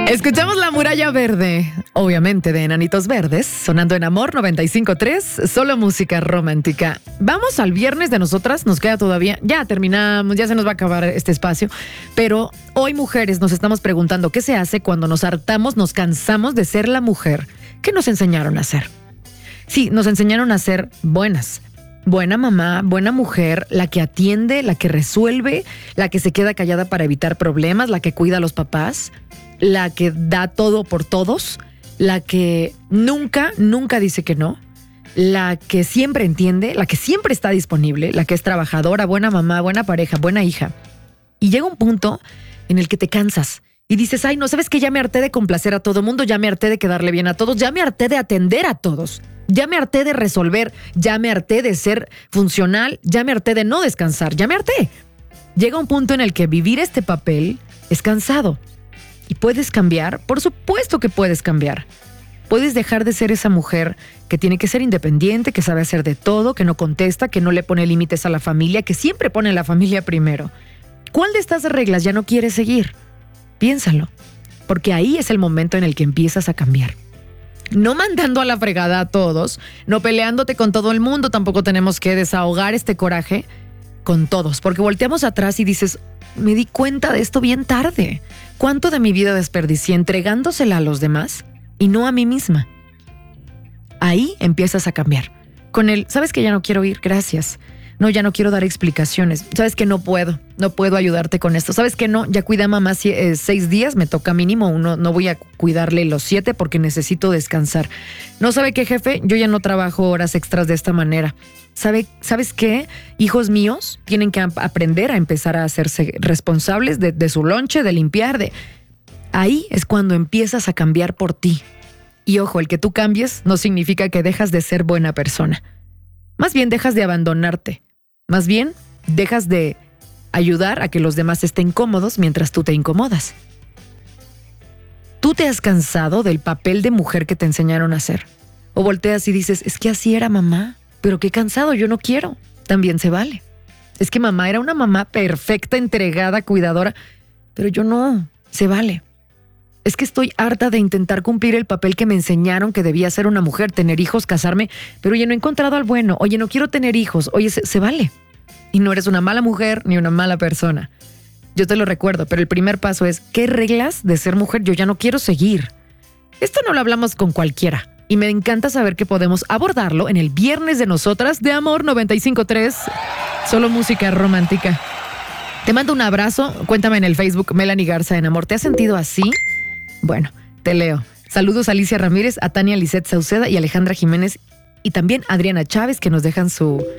Escuchamos La Muralla Verde, obviamente de Enanitos Verdes, sonando en Amor 95.3, solo música romántica. Vamos al viernes de nosotras, nos queda todavía, ya terminamos, ya se nos va a acabar este espacio, pero hoy mujeres nos estamos preguntando qué se hace cuando nos hartamos, nos cansamos de ser la mujer que nos enseñaron a ser. Sí, nos enseñaron a ser buenas. Buena mamá, buena mujer, la que atiende, la que resuelve, la que se queda callada para evitar problemas, la que cuida a los papás, la que da todo por todos, la que nunca dice que no, la que siempre entiende, la que siempre está disponible, la que es trabajadora, buena mamá, buena pareja, buena hija. Y llega un punto en el que te cansas y dices, ay, no, ¿sabes qué? Ya me harté de complacer a todo mundo, ya me harté de quedarle bien a todos, ya me harté de atender a todos. Ya me harté de resolver, ya me harté de ser funcional, ya me harté de no descansar, ya me harté. Llega un punto en el que vivir este papel es cansado. ¿Y puedes cambiar? Por supuesto que puedes cambiar. Puedes dejar de ser esa mujer que tiene que ser independiente, que sabe hacer de todo, que no contesta, que no le pone límites a la familia, que siempre pone la familia primero. ¿Cuál de estas reglas ya no quieres seguir? Piénsalo, porque ahí es el momento en el que empiezas a cambiar. No mandando a la fregada a todos, no peleándote con todo el mundo, tampoco tenemos que desahogar este coraje con todos, porque volteamos atrás y dices, me di cuenta de esto bien tarde. ¿Cuánto de mi vida desperdicié entregándosela a los demás y no a mí misma? Ahí empiezas a cambiar. Con el, ¿sabes que ya no quiero ir? Gracias. No, ya no quiero dar explicaciones. ¿Sabes que no puedo ayudarte con esto? ¿Sabes que no? Ya cuidé a mamá 6 días, me toca mínimo uno, no voy a cuidarle los 7 porque necesito descansar. ¿No sabe qué, jefe? Yo ya no trabajo horas extras de esta manera. ¿Sabes qué? Hijos míos tienen que aprender a empezar a hacerse responsables de su lonche, de limpiar, de... Ahí es cuando empiezas a cambiar por ti. Y ojo, el que tú cambies no significa que dejas de ser buena persona. Más bien dejas de abandonarte. Más bien dejas de ayudar a que los demás estén cómodos mientras tú te incomodas. ¿Tú te has cansado del papel de mujer que te enseñaron a hacer? O volteas y dices, es que así era mamá, pero qué cansado, yo no quiero. También se vale. Es que mamá era una mamá perfecta, entregada, cuidadora, pero yo no, se vale. Es que estoy harta de intentar cumplir el papel que me enseñaron que debía ser una mujer, tener hijos, casarme, pero oye, no he encontrado al bueno, oye, no quiero tener hijos, oye, se vale. Y no eres una mala mujer ni una mala persona. Yo te lo recuerdo, pero el primer paso es, ¿qué reglas de ser mujer yo ya no quiero seguir? Esto no lo hablamos con cualquiera y me encanta saber que podemos abordarlo en el Viernes de Nosotras de Amor 95.3, solo música romántica. Te mando un abrazo, cuéntame en el Facebook Melanie Garza en Amor, ¿te has sentido así? Bueno, te leo. Saludos a Alicia Ramírez, a Tania Lisette Sauceda y Alejandra Jiménez y también a Adriana Chávez que nos dejan su